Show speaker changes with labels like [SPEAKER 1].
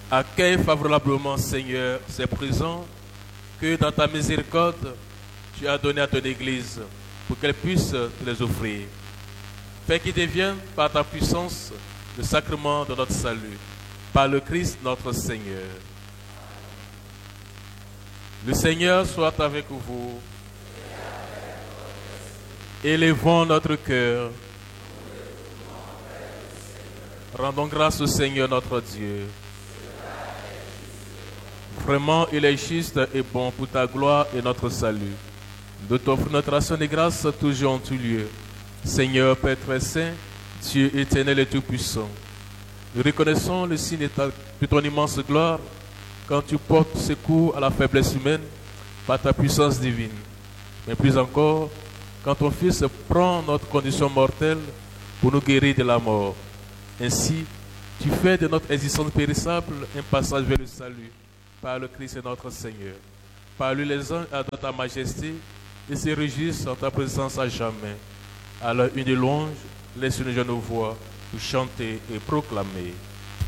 [SPEAKER 1] Accueille favorablement, Seigneur, ces présents que dans ta miséricorde, tu as donné à ton Église pour qu'elle puisse te les offrir. Fais qu'ils deviennent par ta puissance le sacrement de notre salut, par le Christ notre Seigneur. Le Seigneur soit avec vous. Élevons notre cœur. Rendons grâce au Seigneur notre Dieu. Vraiment, il est juste et bon pour ta gloire et notre salut. Nous t'offrons notre action de grâce toujours en tout lieu. Seigneur, Père très saint, Dieu éternel et tout-puissant, nous reconnaissons le signe de ton immense gloire quand tu portes secours à la faiblesse humaine par ta puissance divine. Mais plus encore, quand ton Fils prend notre condition mortelle pour nous guérir de la mort. Ainsi, tu fais de notre existence périssable un passage vers le salut par le Christ et notre Seigneur. Par lui, les anges adorent ta majesté et se réjouissent en ta présence à jamais. Alors, une louange, laisse une jeune voix pour chanter et proclamer.